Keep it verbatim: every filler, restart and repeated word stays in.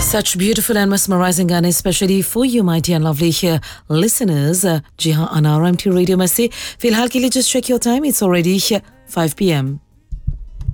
Such beautiful and mesmerizing गाने especially for you my dear and lovely here listeners. जी हाँ अनार M T radio में से फिलहाल के लिए just check your time, it's already five p m